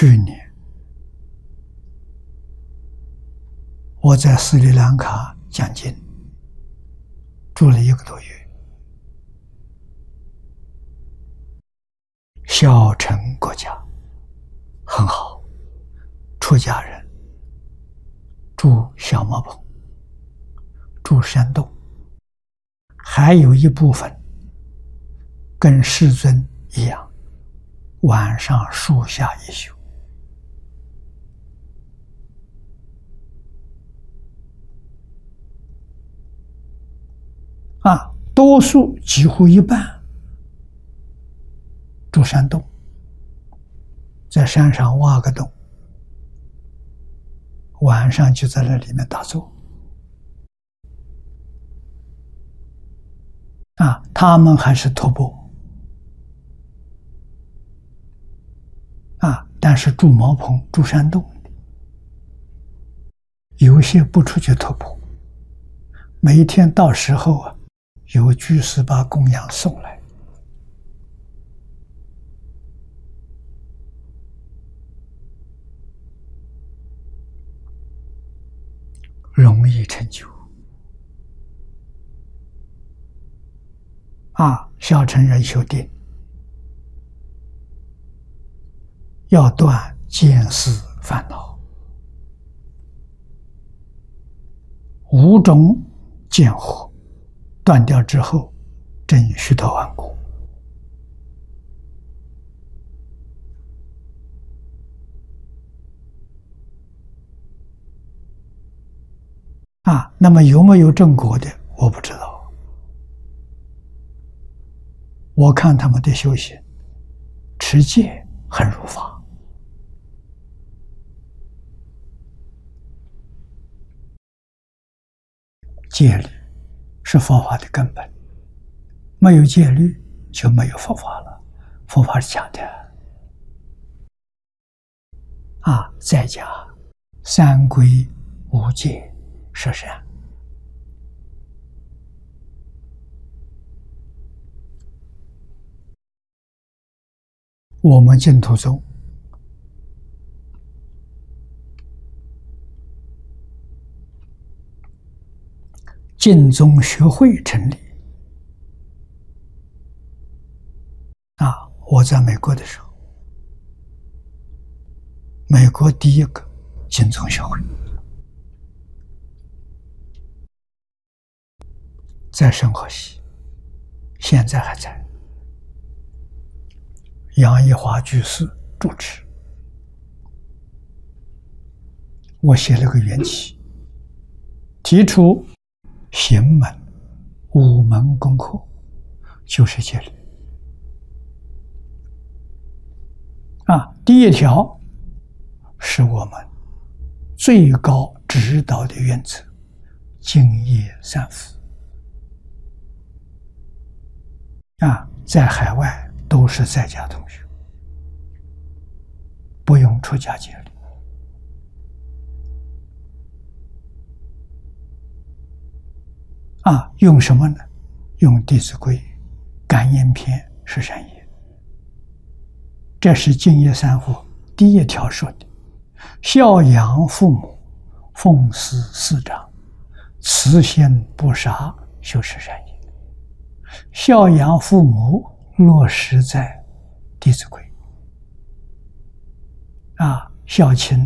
去年我在斯里兰卡讲经，住了1个多月，小乘国家很好，出家人住小茅棚，住山洞，还有一部分跟世尊一样，晚上树下一宿。多数几乎一半住山洞，在山上挖个洞，晚上就在那里面打坐。他们还是徒步，但是住茅棚、住山洞，有些不出去徒步，每一天到时候有居士把供养送来。容易成就。小乘人修定，要断见思烦恼，5种见惑断掉之后，证须陀洹果。那么有没有正果的，我不知道。我看他们的修行，持戒很如法，戒律是佛法的根本，没有戒律就没有佛法了。佛法是讲的在家三归五戒十善。我们净土宗净宗学会成立我在美国的时候，美国第一个净宗学会在圣河西，现在还在，杨一华居士主持。我写了个缘起，提出行门5门功课，就是戒律。第一条是我们最高指导的原则，敬业三福。在海外都是在家同学，不用出家戒律。用什么呢？用《弟子规》感应篇十善业。这是敬业三福第一条说的：孝养父母，奉事师长，慈心不杀，修十善业。孝养父母落实在《弟子规》孝亲